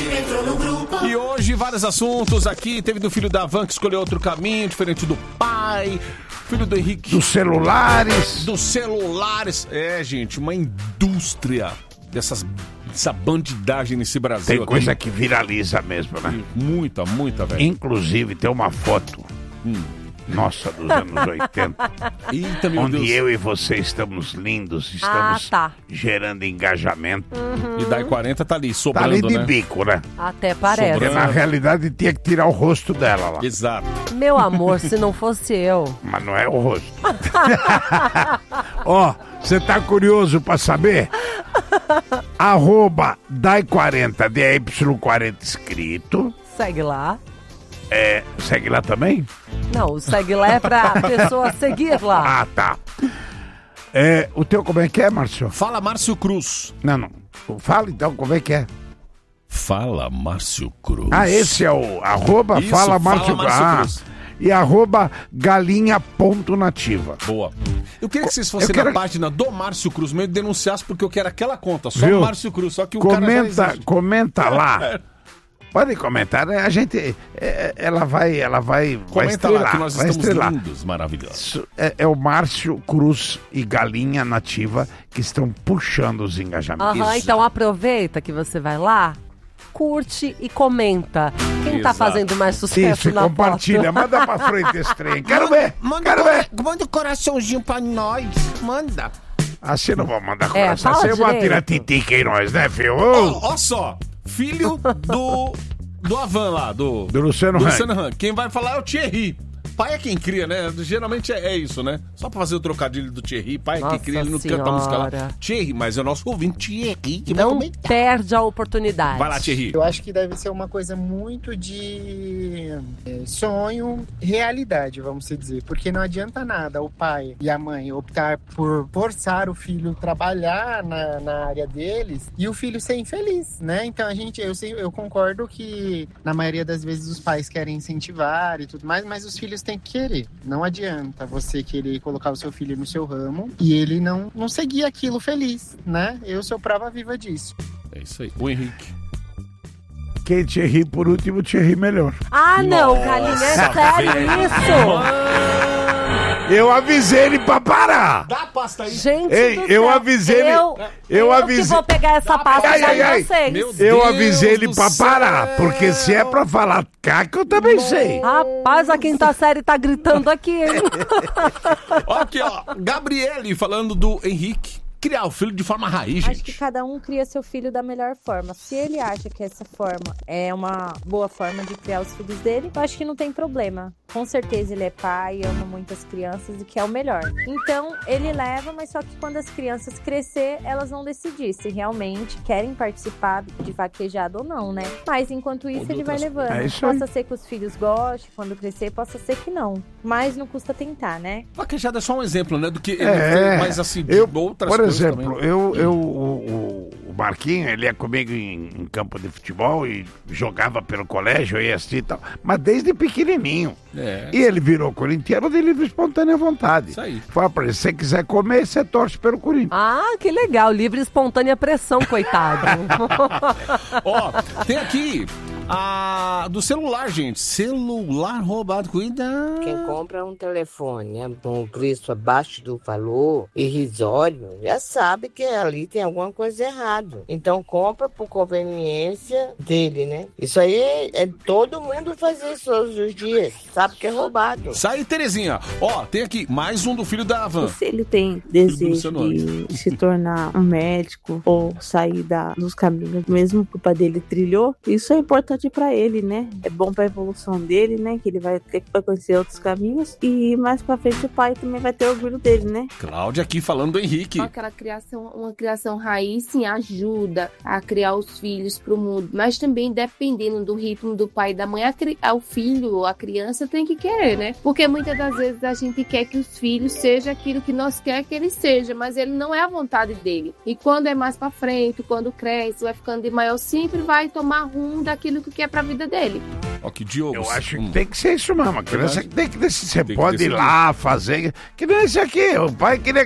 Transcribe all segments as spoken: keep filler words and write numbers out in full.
entrou no grupo. E hoje vários assuntos aqui. Teve do filho da Van que escolheu outro caminho, diferente do pai. Filho do Henrique. Dos celulares. Dos celulares. É, gente, uma indústria dessas, dessa bandidagem nesse Brasil. Tem aqui. coisa que viraliza mesmo, né? Muita, muita, velho. Inclusive, tem uma foto, hum. nossa, dos anos oitenta, Eita, meu onde Deus. eu e você estamos lindos, estamos Ah, tá. gerando engajamento. Uhum. E daí quarenta tá ali, Tá sobrando, ali de né? bico, né? Até parece. Porque na realidade tinha que tirar o rosto dela lá. Exato. Meu amor, se não fosse eu. Mas não é o rosto. Ó, você tá curioso pra saber? Arroba Dai quarenta, D A Y quarenta escrito. Segue lá. É, segue lá também? Não, o segue lá é pra pessoa seguir lá. Ah, tá. É, o teu como é que é, Márcio? Fala, Márcio Cruz. Não, não. Fala então como é que é. Fala, Márcio Cruz. Ah, esse é o arroba Isso, Fala Fala Márcio, Márcio ah, Cruz. E arroba galinha ponto nativa. Boa. Eu queria que vocês fossem Eu quero- na página do Márcio Cruz mesmo e denunciassem porque eu quero aquela conta, só Viu? o Márcio Cruz, só que o cara já Comenta, existe. comenta lá. Pode comentar, né? A gente, é, ela vai, ela vai, vai Comenta estrelar, lá que nós vai estamos estrelar. lindos, maravilhosos. Isso É, é o Márcio Cruz e Galinha Nativa que estão puxando os engajamentos. Aham, então aproveita que você vai lá, curte e comenta. Quem tá Exato. fazendo mais sucesso Isso, e na compartilha, foto? manda pra frente esse trem. Quero ver, Manda, quero cora- ver. manda um coraçãozinho pra nós. Manda. Assim não vou mandar É, coração, fala você vai direito. tirar titica em nós, né, filho? Ó, ó só, filho do do Avan lá, do, Do Luciano do Hang. Luciano Hang. Quem vai falar é o Thierry. Pai é quem cria, né? Geralmente é, é isso, né? Só pra fazer o trocadilho do Thierry, pai é Nossa quem cria, ele não canta a música lá. Senhora. Thierry, mas é o nosso ouvinte Thierry que vai Não comentar. perde a oportunidade. Vai lá, Thierry. Eu acho que deve ser uma coisa muito de é, sonho, realidade, vamos dizer. Porque não adianta nada o pai e a mãe optar por forçar o filho a trabalhar na, na área deles e o filho ser infeliz, né? Então a gente, eu, sei- eu concordo que na maioria das vezes os pais querem incentivar e tudo mais, mas os filhos têm que querer. Não adianta você querer colocar o seu filho no seu ramo e ele não, não seguir aquilo feliz, né? Eu sou prova viva disso. É isso aí. O Henrique. Quem Thierry por último, Thierry melhor. Ah, não, Galinha, é sério velho. isso? Eu avisei ele pra parar. Dá a pasta aí. Gente Ei, do eu céu. avisei ele- Eu, eu eu avisei- que vou pegar essa pasta Ai, já ai, ai. de vocês. Meu Eu Deus avisei ele do pra céu. parar, porque se é pra falar caca, eu também sei. Rapaz, a quinta série tá gritando aqui, hein? Ó, aqui, ó. Gabriele falando do Henrique. Criar o filho de forma raiz, Acho que gente. cada um cria seu filho da melhor forma. Se ele acha que essa forma é uma boa forma de criar os filhos dele, eu acho que não tem problema. Com certeza ele é pai, ama muitas crianças e quer o melhor. Então, ele leva, mas só que quando as crianças crescer, elas vão decidir se realmente querem participar de vaquejada ou não, né? Mas enquanto isso, Ou de ele vai outras levando. É isso aí. Possa ser que os filhos gostem, quando crescer, possa ser que não. Mas não custa tentar, né? Vaquejada é só um exemplo, né? Do que ele É, fez, mas assim, de eu, outras por coisas exemplo, também. eu, eu, o, o- o Marquinho, ele ia comigo em, em campo de futebol e jogava pelo colégio, eu ia assistir e tal, mas desde pequenininho. É. E ele virou corintiano de livre e espontânea vontade. Isso aí. Fala pra ele, se você quiser comer, você torce pelo Corinthians. Ah, que legal. Livre e espontânea pressão, coitado. Ó, tem aqui a do celular, gente. Celular roubado, cuidado. Quem compra um telefone né, com um preço abaixo do valor, irrisório, já sabe que ali tem alguma coisa errada. Então compra por conveniência dele, né? Isso aí é todo mundo faz isso todos os dias, sabe que é roubado. Sai, Terezinha. Ó, tem aqui mais um do filho da Avan. Se ele tem desejo Luciano de, de se tornar um médico ou sair da, dos caminhos mesmo que o pai dele trilhou, isso é importante pra ele, né? É bom pra evolução dele, né? Que ele vai ter que conhecer outros caminhos e mais pra frente o pai também vai ter orgulho dele, né? Cláudia aqui falando do Henrique. Aquela criação, uma criação raiz, sim, ajuda a criar os filhos pro mundo, mas também dependendo do ritmo do pai e da mãe, a, cri- o filho, a criança tem que querer, né? Porque muitas das vezes a gente quer que os filhos sejam aquilo que nós quer que ele seja, mas ele não é a vontade dele. E quando é mais pra frente, quando cresce, vai ficando de maior, sempre vai tomar rumo daquilo que quer pra vida dele. Ó, que Diogo. Eu acho que Hum. tem que ser isso mesmo. A criança Verdade. tem que decidir. Você Tem que pode ir decidir. lá fazer. Que nem esse aqui. O pai queria que ele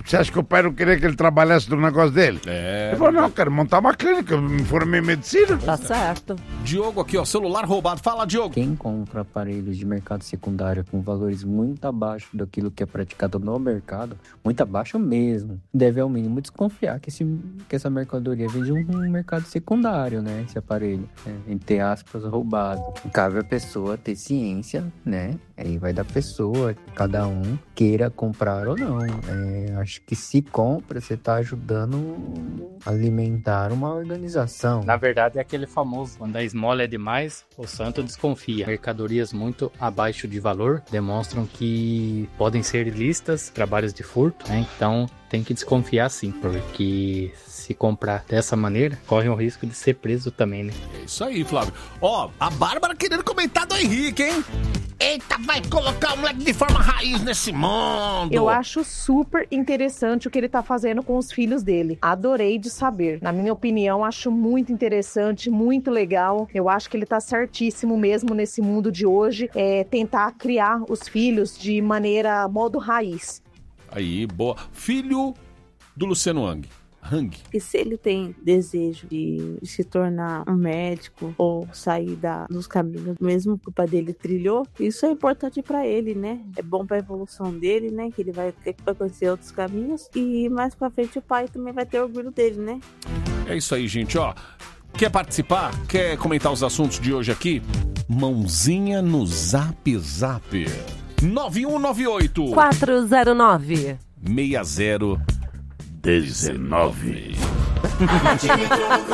Você acha que o pai não queria que ele trabalhasse no negócio dele? É. Ele falou, não, quero montar uma clínica, eu me formei em medicina. Tá certo. Diogo aqui, ó, celular roubado. Fala, Diogo. Quem compra aparelhos de mercado secundário com valores muito abaixo daquilo que é praticado no mercado, muito abaixo mesmo, deve ao mínimo desconfiar que, esse, que essa mercadoria vem de um mercado secundário, né? Esse aparelho, né? Entre aspas, roubado. Cabe a pessoa ter ciência, né? Aí vai da pessoa, cada um queira comprar ou não. É, acho que se compra, você tá ajudando a alimentar uma organização. Na verdade é aquele famoso, quando a esmola é demais, o santo desconfia. Mercadorias muito abaixo de valor demonstram que podem ser ilícitas, trabalhos de furto, né? Então tem que desconfiar sim, porque se comprar dessa maneira, corre o risco de ser preso também, né? É isso aí, Flávio. Ó, a Bárbara querendo comentar do Henrique, hein? Eita, vai colocar o moleque de forma raiz nesse mundo. Eu acho super interessante o que ele tá fazendo com os filhos dele. Adorei de saber. Na minha opinião, acho muito interessante, muito legal. Eu acho que ele tá certíssimo mesmo nesse mundo de hoje, é tentar criar os filhos de maneira modo raiz. Aí, boa. Filho do Luciano Hang. Hang. E se ele tem desejo de se tornar um médico ou sair da, dos caminhos mesmo que o pai dele trilhou, isso é importante pra ele, né? É bom pra evolução dele, né? Que ele vai ter que conhecer outros caminhos e mais pra frente o pai também vai ter orgulho dele, né? É isso aí, gente, ó. Quer participar? Quer comentar os assuntos de hoje aqui? Mãozinha no Zap Zap. nove um nove oito quatro zero nove seis zero um nove.